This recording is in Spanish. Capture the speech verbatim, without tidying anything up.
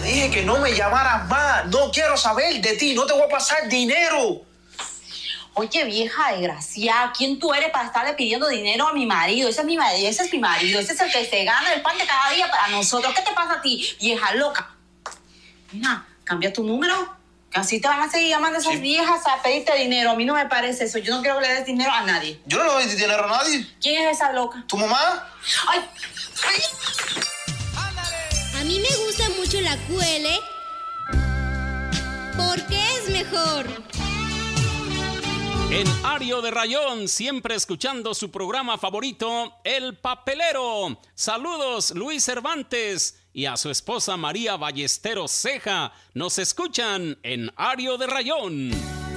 dije que no me llamaras más. No quiero saber de ti. No te voy a pasar dinero. Oye, vieja desgraciada, ¿quién tú eres para estarle pidiendo dinero a mi marido? Ese es mi marido, ese es mi marido, ese es el que se gana el pan de cada día para nosotros. ¿Qué te pasa a ti, vieja loca? Mira, cambia tu número, que así te van a seguir llamando esas sí. viejas a pedirte dinero. A mí no me parece eso. Yo no quiero que le des dinero a nadie. Yo no le doy dinero a nadie. ¿Quién es esa loca? ¿Tu mamá? ¡Ay! ¡Ay! A mí me gusta mucho la Q L porque es mejor. En Ario de Rayón, siempre escuchando su programa favorito, El Papelero. Saludos, Luis Cervantes, y a su esposa María Ballesteros Ceja. Nos escuchan en Ario de Rayón.